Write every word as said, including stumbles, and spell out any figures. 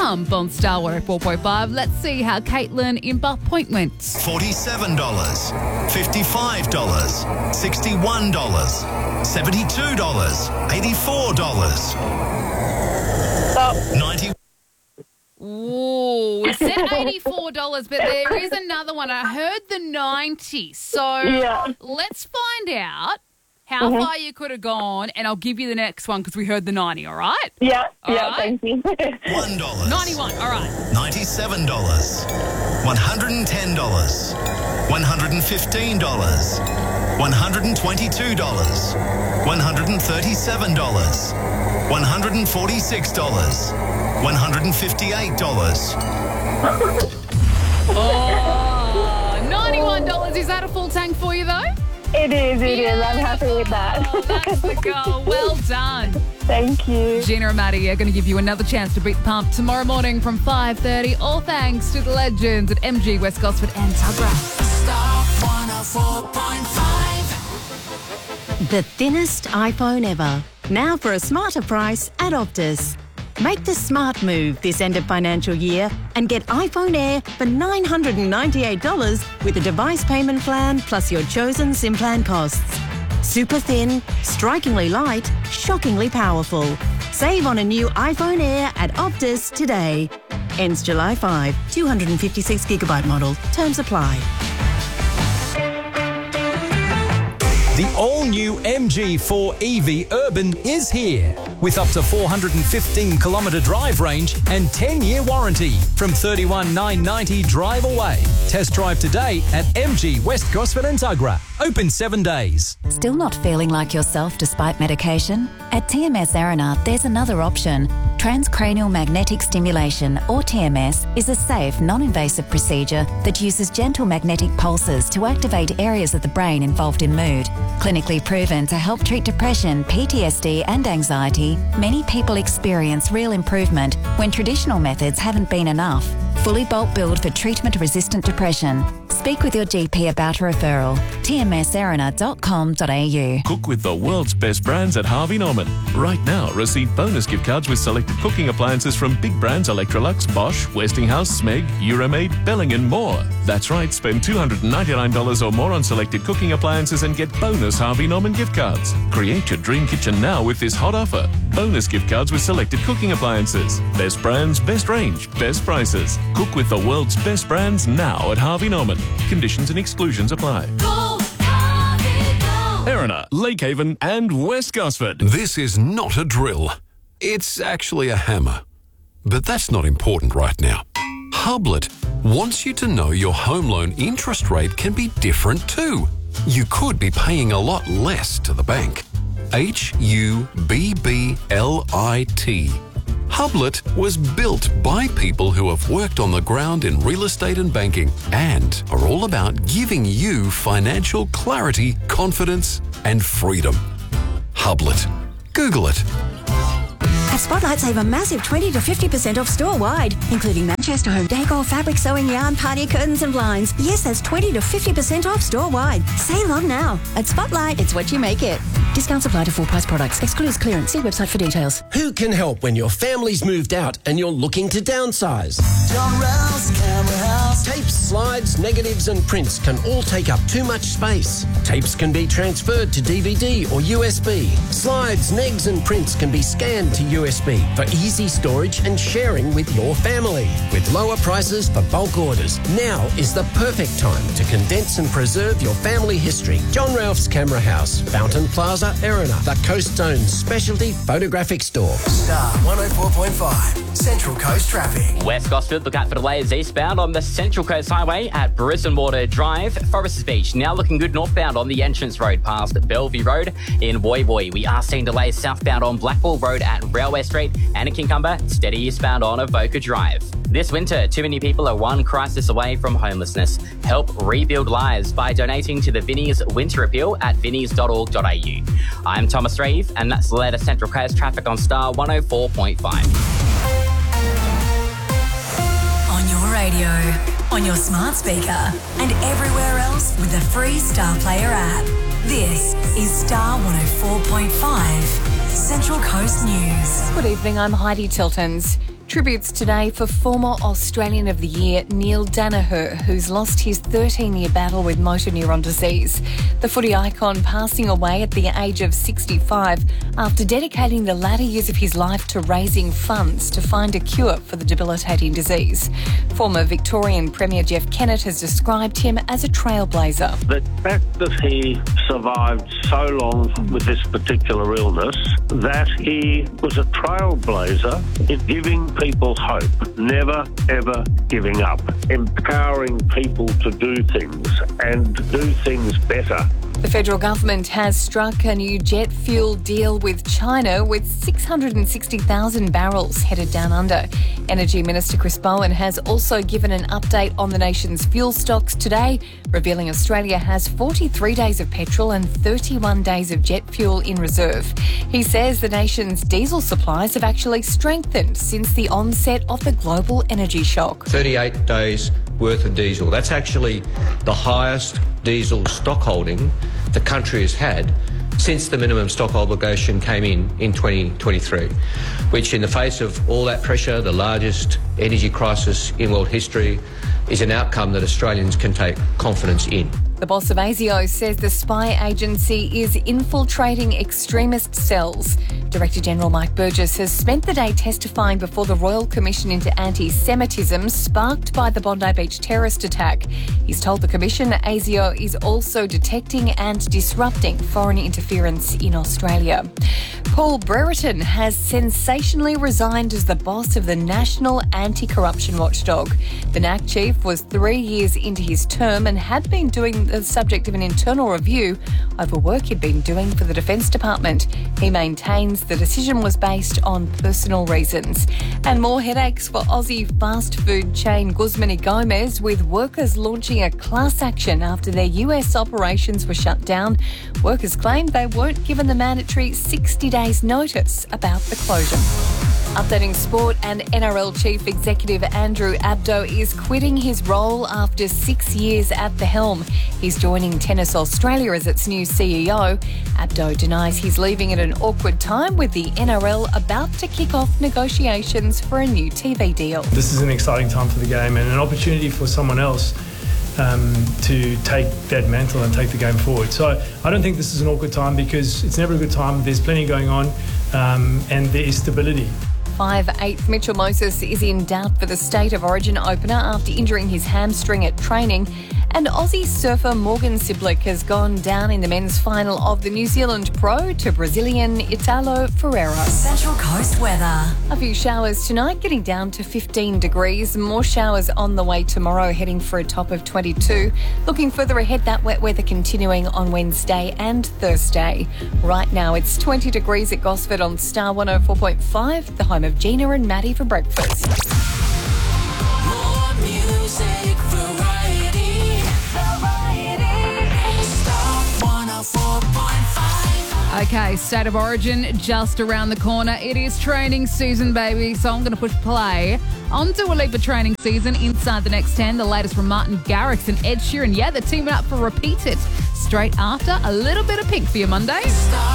Pump on Star one oh four point five. Let's see how Caitlin in Buff Point went. forty-seven dollars, fifty-five dollars, sixty-one dollars, seventy-two dollars, eighty-four dollars. Stop. ninety. Ooh, it said eighty-four dollars, but there is another one. I heard the ninety. So Yeah. let's find out how Mhm. far you could have gone, and I'll give you the next one because we heard the ninety, all right? Yeah, All yeah, right. thank you. one dollar. ninety-one, all right. ninety-seven dollars, one hundred ten dollars, one hundred fifteen dollars, one hundred twenty-two dollars, one hundred thirty-seven dollars, one hundred forty-six dollars, one hundred fifty-eight dollars. Oh, ninety-one dollars. Is that a full tank for you, though? It is, it is. I'm happy with that. Oh, that's the goal. Well done. Thank you. Gina and Maddie are going to give you another chance to beat the pump tomorrow morning from five thirty. All thanks to the legends at M G, West Gosford and Tuggerah. Star one oh four point five. The thinnest iPhone ever. Now for a smarter price at Optus. Make the smart move this end of financial year and get iPhone Air for nine hundred ninety-eight dollars with a device payment plan plus your chosen SIM plan costs. Super thin, strikingly light, shockingly powerful. Save on a new iPhone Air at Optus today. Ends July fifth, two hundred fifty-six gigabyte model. Terms apply. The all-new M G four E V Urban is here with up to four hundred fifteen kilometre drive range and ten-year warranty from thirty-one thousand nine hundred ninety dollars drive away. Test drive today at M G West Gosford and Tuggerah. Open seven days. Still not feeling like yourself despite medication? At T M S Arena, there's another option. Transcranial magnetic stimulation, or T M S, is a safe, non-invasive procedure that uses gentle magnetic pulses to activate areas of the brain involved in mood. Clinically proven to help treat depression, P T S D and anxiety, many people experience real improvement when traditional methods haven't been enough. Fully bulk billed for treatment-resistant depression. Speak with your G P about a referral. T M S arena dot com dot a u. Cook with the world's best brands at Harvey Norman. Right now, receive bonus gift cards with selected cooking appliances from big brands Electrolux, Bosch, Westinghouse, Smeg, Euromaid, Belling and more. That's right, spend two hundred ninety-nine dollars or more on selected cooking appliances and get bonus Harvey Norman gift cards. Create your dream kitchen now with this hot offer. Bonus gift cards with selected cooking appliances. Best brands, best range, best prices. Cook with the world's best brands now at Harvey Norman. Conditions and exclusions apply. Go, Harvey, go. Erina, Lakehaven and West Gosford. This is not a drill. It's actually a hammer. But that's not important right now. Hublet wants you to know your home loan interest rate can be different too. You could be paying a lot less to the bank. H U B B L I T. Hublet was built by people who have worked on the ground in real estate and banking and are all about giving you financial clarity, confidence and freedom. Hublet. Google it. At Spotlight, save a massive twenty to fifty percent off store-wide, including Manchester home decor, fabric, sewing, yarn, party curtains and blinds. Yes, that's twenty to fifty percent off store-wide. Save on now. At Spotlight, it's what you make it. Discounts apply to full-price products. Excludes clearance. See website for details. Who can help when your family's moved out and you're looking to downsize? John Ralph's Camera House. Tapes, slides, negatives and prints can all take up too much space. Tapes can be transferred to D V D or U S B. Slides, negs and prints can be scanned to U S B for easy storage and sharing with your family. With lower prices for bulk orders, now is the perfect time to condense and preserve your family history. John Ralph's Camera House, Fountain Plaza, Erina, the Coast Zone's specialty photographic store. Star one oh four point five. Central Coast traffic. West Gosford, look out for delays eastbound on the Central Coast Highway at Brisbane Water Drive. Foresters Beach now looking good northbound on the entrance road past Bellevue Road. In Woy Woy, we are seeing delays southbound on Blackwall Road at Railway Street, and in Kincumber, steady eastbound on Avoca Drive. This winter, too many people are one crisis away from homelessness. Help rebuild lives by donating to the Vinnie's Winter Appeal at vinnies dot org dot a u. I'm Thomas Reeve, and that's the latest Central Coast traffic on Star one oh four point five. On your radio, on your smart speaker, and everywhere else with the free Star Player app. This is Star one oh four point five, Central Coast News. Good evening, I'm Heidi Tiltons. Tributes today for former Australian of the Year Neil Danaher, who's lost his thirteen-year battle with motor neuron disease. The footy icon passing away at the age of sixty-five after dedicating the latter years of his life to raising funds to find a cure for the debilitating disease. Former Victorian Premier Jeff Kennett has described him as a trailblazer. The fact that he survived so long with this particular illness, that he was a trailblazer in giving people hope, never ever giving up, empowering people to do things and do things better. The federal government has struck a new jet fuel deal with China with six hundred sixty thousand barrels headed down under. Energy Minister Chris Bowen has also given an update on the nation's fuel stocks today, revealing Australia has forty-three days of petrol and thirty-one days of jet fuel in reserve. He says the nation's diesel supplies have actually strengthened since the onset of the global energy shock. thirty-eight days worth of diesel. That's actually the highest diesel stock holding the country has had since the minimum stock obligation came in in twenty twenty-three, which in the face of all that pressure, the largest energy crisis in world history, is an outcome that Australians can take confidence in. The boss of ASIO says the spy agency is infiltrating extremist cells. Director General Mike Burgess has spent the day testifying before the Royal Commission into Anti-Semitism sparked by the Bondi Beach terrorist attack. He's told the Commission ASIO is also detecting and disrupting foreign interference in Australia. Paul Brereton has sensationally resigned as the boss of the National Anti-Corruption Watchdog. The N A C chief was three years into his term and had been doing the subject of an internal review over work he'd been doing for the Defence Department. He maintains the decision was based on personal reasons. And more headaches for Aussie fast food chain Guzman y Gomez, with workers launching a class action after their U S operations were shut down. Workers claimed they weren't given the mandatory sixty days notice about the closure. Updating sport, and N R L Chief Executive Andrew Abdo is quitting his role after six years at the helm. He's joining Tennis Australia as its new C E O. Abdo denies he's leaving at an awkward time, with the N R L about to kick off negotiations for a new T V deal. This is an exciting time for the game and an opportunity for someone else um, to take that mantle and take the game forward. So I don't think this is an awkward time, because it's never a good time. There's plenty going on um, and there is stability. five-eighth Mitchell Moses is in doubt for the State of Origin opener after injuring his hamstring at training. And Aussie surfer Morgan Siblick has gone down in the men's final of the New Zealand Pro to Brazilian Italo Ferreira. Central Coast weather. A few showers tonight, getting down to fifteen degrees. More showers on the way tomorrow, heading for a top of twenty-two. Looking further ahead, that wet weather continuing on Wednesday and Thursday. Right now, it's twenty degrees at Gosford on Star one oh four point five, the home of Gina and Maddie for breakfast. More music, variety. Okay, State of Origin just around the corner. It is training season, baby, so I'm going to push play on Dua Lipa training season. Inside the Next ten, the latest from Martin Garrix and Ed Sheeran. Yeah, they're teaming up for Repeat It. Straight after, a little bit of Pink for your Monday.